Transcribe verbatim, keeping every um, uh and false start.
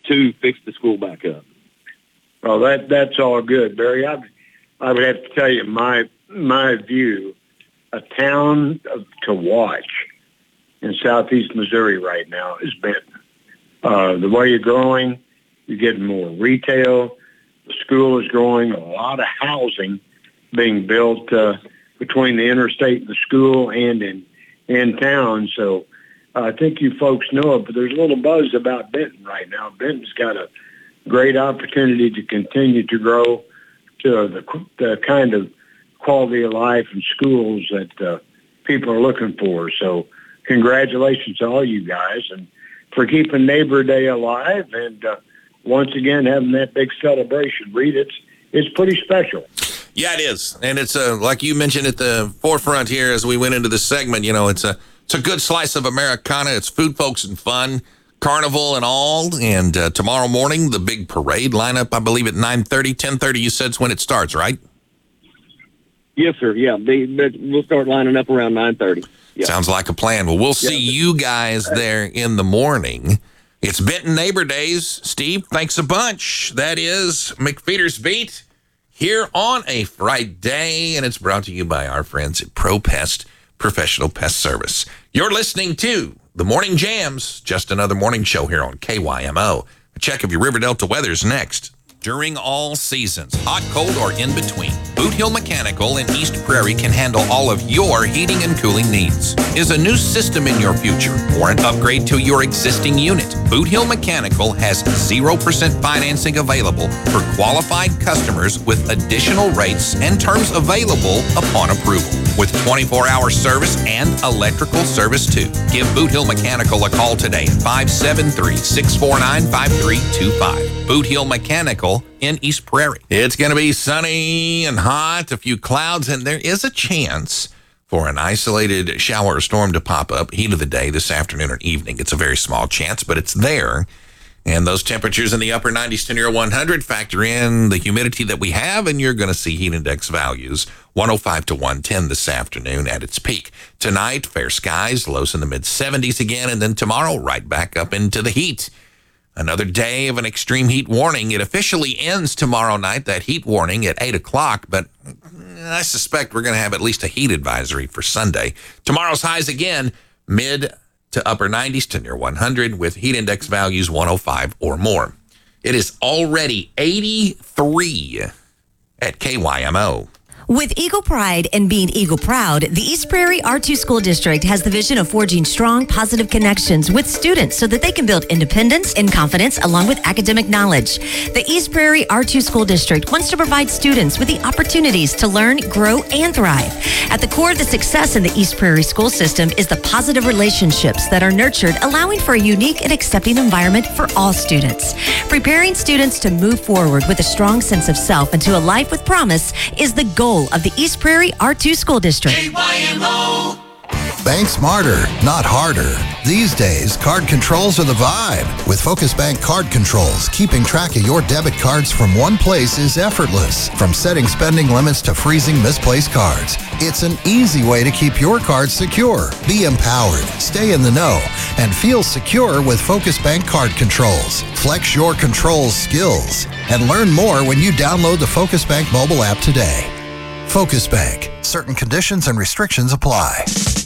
to fix the school back up. Well, that that's all good, Barry. I, I would have to tell you my my view, a town to watch in southeast Missouri right now is Benton. Uh, the way you're growing, you're getting more retail. The school is growing. A lot of housing being built uh, between the interstate and the school and in in town. So uh, I think you folks know it, but there's a little buzz about Benton right now. Benton's got a great opportunity to continue to grow to the, the kind of quality of life and schools that uh, people are looking for. So congratulations to all you guys and for keeping Neighbor Day alive and uh, once again having that big celebration. Reed, it's, it's pretty special. Yeah, it is. And it's uh, like you mentioned at the forefront here as we went into the segment, you know, it's a, it's a good slice of Americana. It's food, folks, and fun. Carnival and all, and uh, tomorrow morning, the big parade lineup, I believe, at nine thirty, ten thirty, you said, is when it starts, right? Yes, sir. Yeah, they, we'll start lining up around nine thirty. Yeah. Sounds like a plan. Well, we'll see yeah. you guys there in the morning. It's Benton Neighbor Days. Steve, thanks a bunch. That is McFeeder's Beat here on a Friday, and it's brought to you by our friends at ProPest Professional Pest Service. You're listening to The Morning Jams, just another morning show here on K Y M O. A check of your River Delta weather's next. During all seasons, hot, cold, or in between, Boot Hill Mechanical in East Prairie can handle all of your heating and cooling needs. Is a new system in your future or an upgrade to your existing unit? Boot Hill Mechanical has zero percent financing available for qualified customers with additional rates and terms available upon approval. With twenty-four hour service and electrical service too. Give Boot Hill Mechanical a call today at five seven three, six four nine, five three two five. Boot Hill Mechanical in East Prairie. It's going to be sunny and hot, a few clouds, and there is a chance for an isolated shower or storm to pop up heat of the day this afternoon or evening. It's a very small chance, but it's there. And those temperatures in the upper nineties to near one hundred factor in the humidity that we have, and you're going to see heat index values one oh five to one ten this afternoon at its peak. Tonight, fair skies, lows in the mid seventies again, and then tomorrow, right back up into the heat. Another day of an extreme heat warning. It officially ends tomorrow night, that heat warning, at eight o'clock, but I suspect we're going to have at least a heat advisory for Sunday. Tomorrow's highs again, mid to upper nineties to near one hundred with heat index values one oh five or more. It is already eighty-three at K Y M O. With Eagle Pride and being Eagle Proud, the East Prairie R two School District has the vision of forging strong, positive connections with students so that they can build independence and confidence along with academic knowledge. The East Prairie R two School District wants to provide students with the opportunities to learn, grow, and thrive. At the core of the success in the East Prairie school system is the positive relationships that are nurtured, allowing for a unique and accepting environment for all students. Preparing students to move forward with a strong sense of self into a life with promise is the goal of the East Prairie R two School District. K Y M O. Bank smarter, not harder. These days, card controls are the vibe. With Focus Bank Card Controls, keeping track of your debit cards from one place is effortless. From setting spending limits to freezing misplaced cards, it's an easy way to keep your cards secure. Be empowered, stay in the know, and feel secure with Focus Bank Card Controls. Flex your controls skills and learn more when you download the Focus Bank mobile app today. Focus Bank. Certain conditions and restrictions apply.